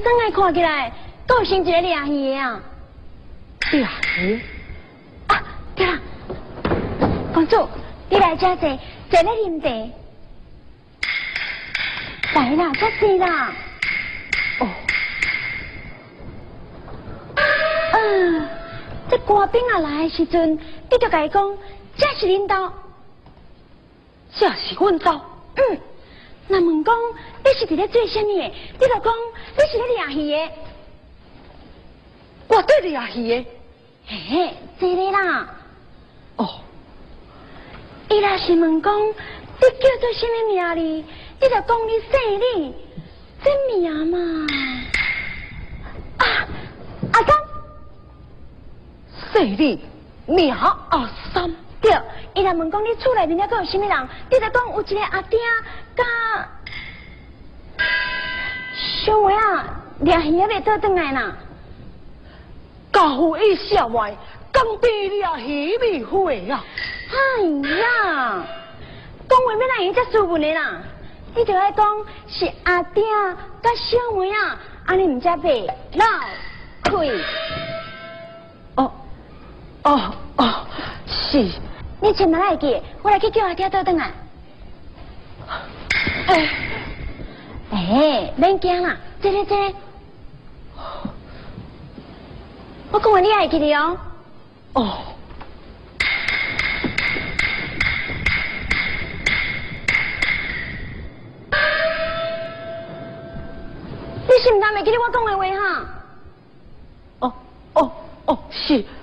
真爱看起来，够像一个掠鱼的啊！ 掠鱼？ 啊，对啦，公主，你来这坐，坐咧啉茶。来啦，这是啦。 哦。 这官兵啊来的时阵，你就甲伊讲，这是恁兜。 这是阮兜。 那问讲你是伫咧做啥物的？你就讲你是咧掠鱼的。 我对掠鱼的。 嘿，这个啦。 哦。 伊若是问讲你叫做啥物名哩？你就讲你姓李，这名嘛。阿公。 姓李，名阿三。 对，伊若问讲你厝内面还有啥物人，你就讲有一个阿爹，甲小妹啊，掠鱼还袂倒转来呐。 家父一下外，刚被掠鱼未回啊！ 哎呀，讲话要让伊才斯文的啦，你就爱讲是阿爹甲小妹啊，安尼唔才袂闹开。 哦，是。 你千万来记，我来去叫阿爹倒转来。免惊啦，坐。我讲话你爱记哩哦。 哦。 你是唔当袂记得我讲的话哈？ 是。